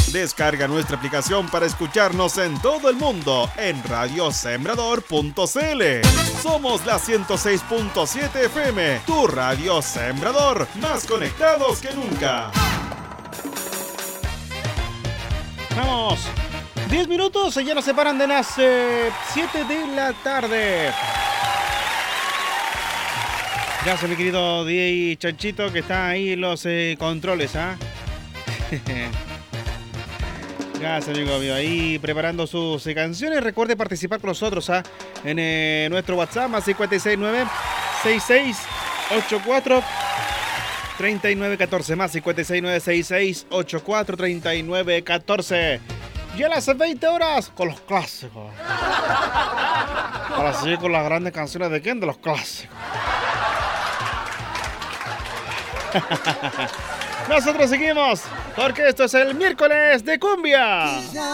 Descarga nuestra aplicación para escucharnos en todo el mundo en radiosembrador.cl. Somos la 106.7 FM, tu radio Sembrador, más conectados que nunca. Vamos, 10 minutos, ya nos separan de las 7 de la tarde. Gracias, mi querido DJ Chanchito, que está ahí en los controles, ¿ah? Gracias, amigo mío, ahí preparando sus canciones. Recuerde participar con nosotros, ¿ah? En nuestro WhatsApp, más 569-6684-3914, más 569-6684-3914. Y a las 20 horas con los clásicos. Para seguir con las grandes canciones de quién, de los clásicos. Nosotros seguimos, porque esto es el miércoles de cumbia.